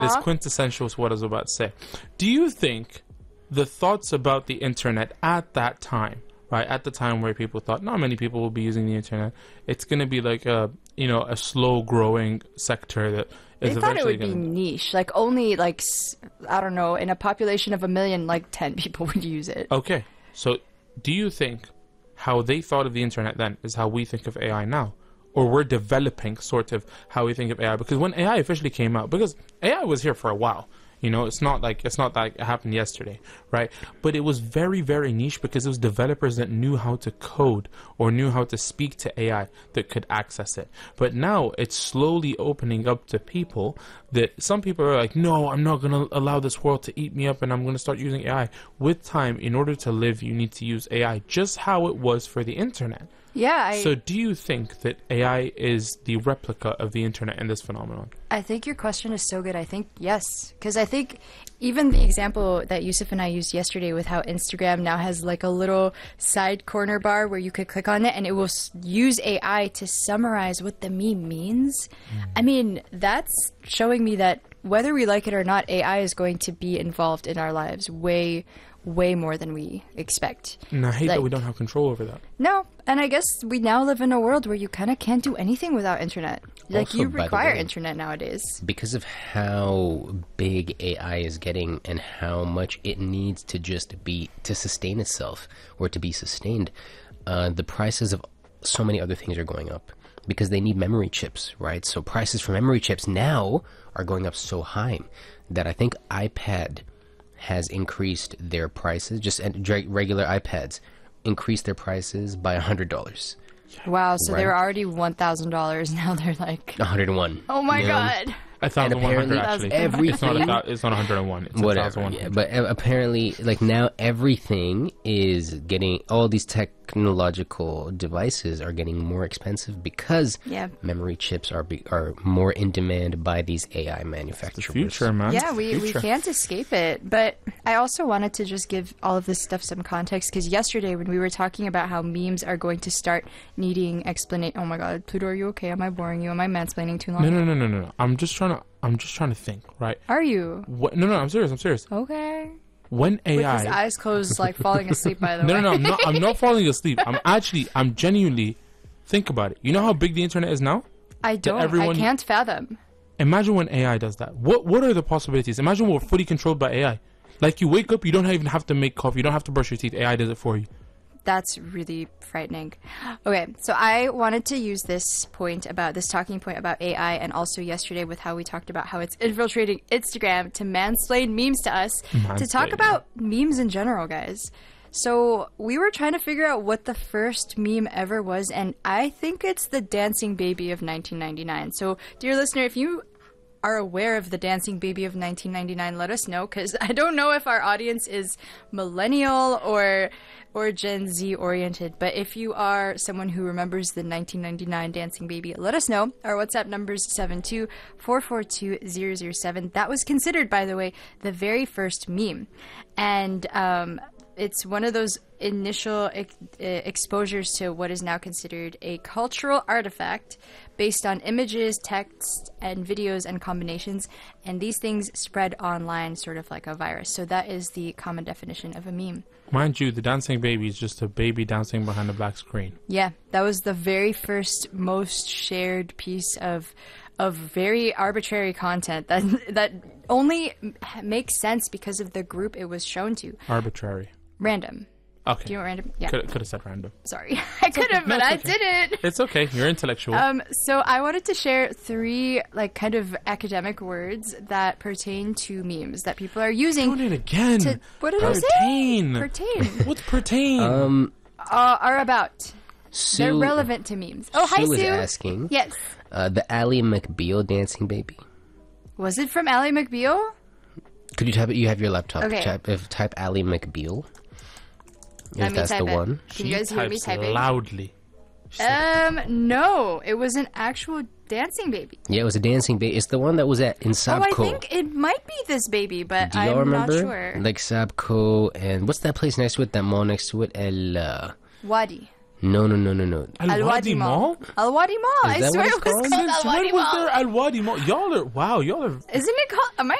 It's quintessential is what I was about to say. Do you think the thoughts about the internet at that time, right, at the time where people thought not many people will be using the internet, it's going to be like a slow growing sector that is they thought it eventually would be going to... niche, like only like, I don't know, in a population of 1 million, like 10 people would use it. Okay, so do you think how they thought of the internet then is how we think of AI now? Or we're developing sort of how we think of AI? Because when AI officially came out, because AI was here for a while, it's not like it happened yesterday, right? But it was very, very niche because it was developers that knew how to code or knew how to speak to AI that could access it. But now it's slowly opening up to people that some people are like, no, I'm not going to allow this world to eat me up and I'm going to start using AI. With time, in order to live, you need to use AI, just how it was for the internet. Yeah. So do you think that AI is the replica of the internet in this phenomenon? I think your question is so good. I think yes. Because I think even the example that Yusuf and I used yesterday with how Instagram now has like a little side corner bar where you could click on it and it will use AI to summarize what the meme means. I mean, that's showing me that whether we like it or not, AI is going to be involved in our lives way more than we expect. And I hate that we don't have control over that. No, and I guess we now live in a world where you kind of can't do anything without internet. Like, Also, you by the require way, internet nowadays. Because of how big AI is getting and how much it needs to just be to sustain itself or to be sustained, the prices of so many other things are going up because they need memory chips, right? So prices for memory chips now are going up so high that I think iPad has increased their prices, just regular iPads increased their prices by $100. Wow, so they Right. were already $1,000. Now they're like, 101. oh my God. 1,100 actually. It's not everything, it's not 101. It's whatever. 1,100. Yeah, but apparently, like now, everything is getting all these technological devices are getting more expensive because Yeah. memory chips are more in demand by these AI manufacturers. The future, man. Yeah, we Future. can't escape it. But I also wanted to just give all of this stuff some context because yesterday when we were talking about how memes are going to start needing explanation. Oh my God, Pluto, are you okay? Am I boring you? Am I mansplaining too long? No. I'm just trying to think, right? Are you? What? No, I'm serious. Okay. When With his AI... eyes closed, like falling asleep, by the way. No, I'm not falling asleep. I'm genuinely... Think about it. You know how big the internet is now? I don't. everyone- I can't fathom. Imagine when AI does that. What are the possibilities? Imagine we're fully controlled by AI. Like, you wake up, you don't even have to make coffee, you don't have to brush your teeth. AI does it for you. That's really frightening. Okay, so I wanted to use this talking point about AI, and also yesterday with how we talked about how it's infiltrating Instagram to mansplain memes to us, to talk Mansplaining. about memes in general, guys. So we were trying to figure out what the first meme ever was, and I think it's the dancing baby of 1999. So, dear listener, if you are aware of the dancing baby of 1999, let us know, because I don't know if our audience is millennial or Gen Z oriented, but if you are someone who remembers the 1999 dancing baby, let us know. Our WhatsApp number is 72442007. That was considered, by the way, the very first meme, and it's one of those initial exposures to what is now considered a cultural artifact based on images, text, and videos and combinations, and these things spread online sort of like a virus. So that is the common definition of a meme. Mind you, the dancing baby is just a baby dancing behind a black screen. Yeah, that was the very first, most shared piece of very arbitrary content that only makes sense because of the group it was shown to. Arbitrary. Random. Okay. Do you know what random? Yeah. Could have said random. Sorry. I could have, but I didn't. It's okay. You're intellectual. So I wanted to share 3 like kind of academic words that pertain to memes that people are using. Doing it again. What did I say? Pertain. Pertain. What's pertain? Are about. Sue, They're relevant to memes. Oh, hi, Sue Sue. is asking, Yes. the Ally McBeal dancing baby. Was it from Ally McBeal? Could you type it? You have your laptop. Okay. Type Ally McBeal. Let If me that's type the it. one. Can you guys hear me Types typing? loudly. No. It was an actual dancing baby. Yeah, it was a dancing baby. It's the one that was in Sabco. Oh, I think it might be this baby, but Do y'all I'm remember? not sure. Like Sabco and what's that place next to it? That mall next to it? Wadi. No. Al Wadi Mall? Al Wadi Mall. I that swear what it it's was called? called Al Since Wadi when was Mall. there Al Wadi Mall? Y'all are Isn't it called? Am I